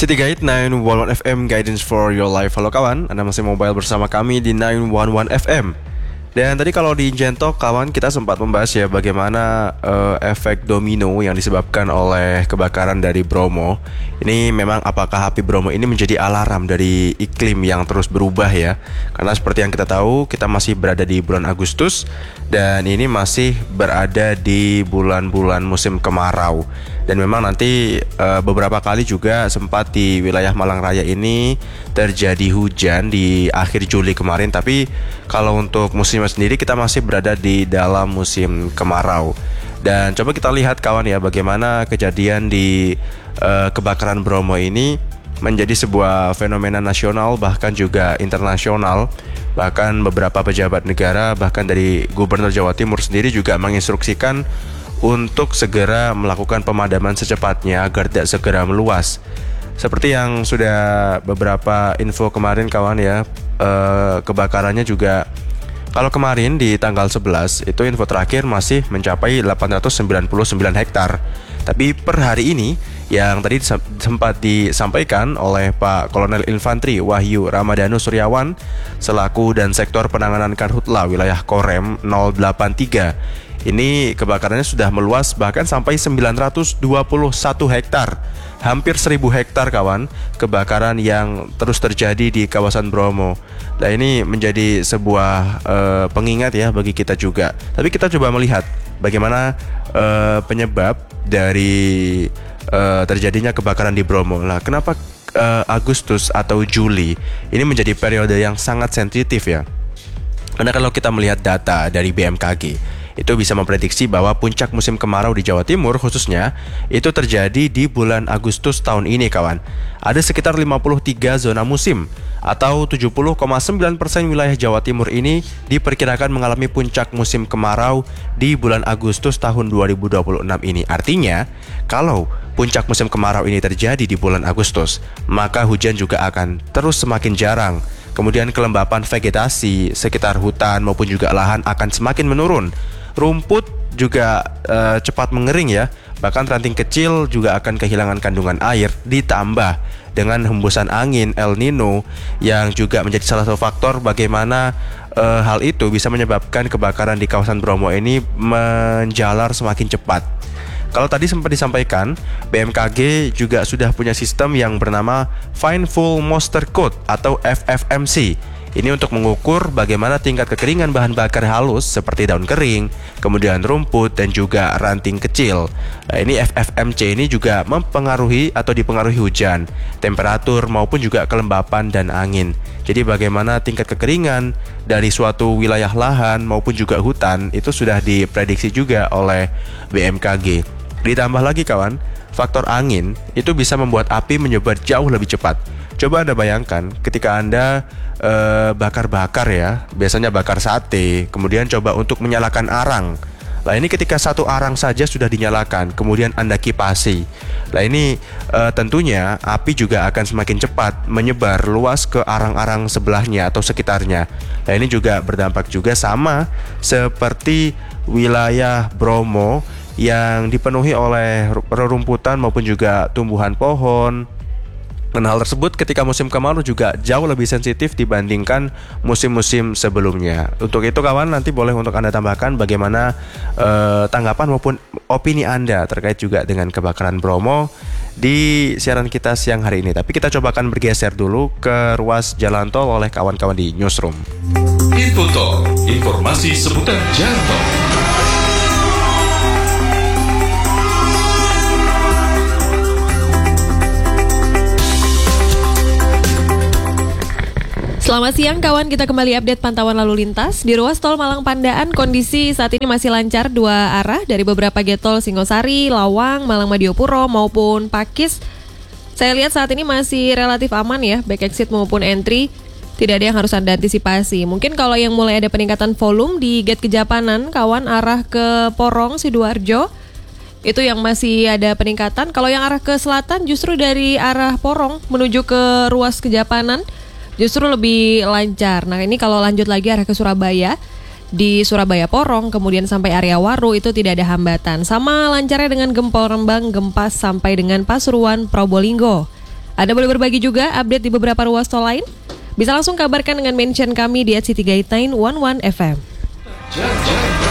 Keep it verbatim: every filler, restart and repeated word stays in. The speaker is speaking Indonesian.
City Guide sembilan satu satu F M Guidance for your life. Halo kawan, Anda masih mobile bersama kami di sembilan satu satu F M. Dan tadi kalau di Gentok kawan, kita sempat membahas ya bagaimana uh, efek domino yang disebabkan oleh kebakaran dari Bromo. Ini memang apakah api Bromo ini menjadi alarm dari iklim yang terus berubah ya. Karena seperti yang kita tahu, kita masih berada di bulan Agustus dan ini masih berada di bulan-bulan musim kemarau. Dan memang nanti uh, beberapa kali juga sempat di wilayah Malang Raya ini terjadi hujan di akhir Juli kemarin. Tapi kalau untuk musimnya sendiri kita masih berada di dalam musim kemarau. Dan coba kita lihat kawan ya bagaimana kejadian di uh, kebakaran Bromo ini menjadi sebuah fenomena nasional bahkan juga internasional. Bahkan beberapa pejabat negara bahkan dari Gubernur Jawa Timur sendiri juga menginstruksikan untuk segera melakukan pemadaman secepatnya agar tidak segera meluas. Seperti yang sudah beberapa info kemarin kawan ya, eh, kebakarannya juga kalau kemarin di tanggal sebelas itu info terakhir masih mencapai delapan ratus sembilan puluh sembilan hektar. Tapi per hari ini yang tadi sempat disampaikan oleh Pak Kolonel Infantri Wahyu Ramadhanu Suryawan selaku dan Sektor Penanganan Karhutla wilayah Korem nol delapan tiga, ini kebakarannya sudah meluas bahkan sampai sembilan ratus dua puluh satu hektar. Hampir seribu hektar kawan, kebakaran yang terus terjadi di kawasan Bromo. Nah ini menjadi sebuah uh, pengingat ya bagi kita juga. Tapi kita coba melihat bagaimana uh, penyebab dari uh, terjadinya kebakaran di Bromo. Nah kenapa uh, Agustus atau Juli ini menjadi periode yang sangat sensitif ya? Karena kalau kita melihat data dari B M K G, itu bisa memprediksi bahwa puncak musim kemarau di Jawa Timur khususnya itu terjadi di bulan Agustus tahun ini kawan. Ada sekitar lima puluh tiga zona musim atau tujuh puluh koma sembilan persen wilayah Jawa Timur ini diperkirakan mengalami puncak musim kemarau di bulan Agustus tahun dua ribu dua puluh enam ini. Artinya, kalau puncak musim kemarau ini terjadi di bulan Agustus, maka hujan juga akan terus semakin jarang. Kemudian kelembapan vegetasi sekitar hutan maupun juga lahan akan semakin menurun. Rumput juga e, cepat mengering ya. Bahkan ranting kecil juga akan kehilangan kandungan air. Ditambah dengan hembusan angin El Nino yang juga menjadi salah satu faktor bagaimana e, hal itu bisa menyebabkan kebakaran di kawasan Bromo ini menjalar semakin cepat. Kalau tadi sempat disampaikan, B M K G juga sudah punya sistem yang bernama Fine Full Moisture Code atau F F M C. Ini untuk mengukur bagaimana tingkat kekeringan bahan bakar halus seperti daun kering, kemudian rumput dan juga ranting kecil. Nah, ini F F M C ini juga mempengaruhi atau dipengaruhi hujan, temperatur maupun juga kelembapan dan angin. Jadi bagaimana tingkat kekeringan dari suatu wilayah lahan maupun juga hutan itu sudah diprediksi juga oleh B M K G. Ditambah lagi kawan, faktor angin itu bisa membuat api menyebar jauh lebih cepat. Coba Anda bayangkan ketika Anda eh, bakar-bakar ya, biasanya bakar sate, kemudian coba untuk menyalakan arang. Nah ini ketika satu arang saja sudah dinyalakan, kemudian Anda kipasi. Nah ini eh, tentunya api juga akan semakin cepat menyebar luas ke arang-arang sebelahnya atau sekitarnya. Nah ini juga berdampak juga sama seperti wilayah Bromo yang dipenuhi oleh rerumputan maupun juga tumbuhan pohon. Dan hal tersebut ketika musim kemarau juga jauh lebih sensitif dibandingkan musim-musim sebelumnya. Untuk itu kawan, nanti boleh untuk Anda tambahkan bagaimana eh, tanggapan maupun opini Anda terkait juga dengan kebakaran Bromo di siaran kita siang hari ini. Tapi kita cobakan bergeser dulu ke ruas jalan tol oleh kawan-kawan di Newsroom. Info Tol, informasi seputar jalan tol. Selamat siang kawan, kita kembali update pantauan lalu lintas. Di ruas tol Malang Pandaan, kondisi saat ini masih lancar dua arah dari beberapa gate tol Singosari, Lawang, Malang Madiopuro maupun Pakis. Saya lihat saat ini masih relatif aman ya, baik exit maupun entry. Tidak ada yang harus Anda antisipasi. Mungkin kalau yang mulai ada peningkatan volume di gate Kejapanan, kawan arah ke Porong, Sidoarjo, itu yang masih ada peningkatan. Kalau yang arah ke selatan justru dari arah Porong menuju ke ruas Kejapanan justru lebih lancar. Nah ini kalau lanjut lagi arah ke Surabaya, di Surabaya Porong kemudian sampai area Waru itu tidak ada hambatan. Sama lancarnya dengan Gempol Rembang, Gempas sampai dengan Pasuruan Probolinggo. Anda boleh berbagi juga update di beberapa ruas tol lain? Bisa langsung kabarkan dengan mention kami di at city guide sembilan satu satu F M.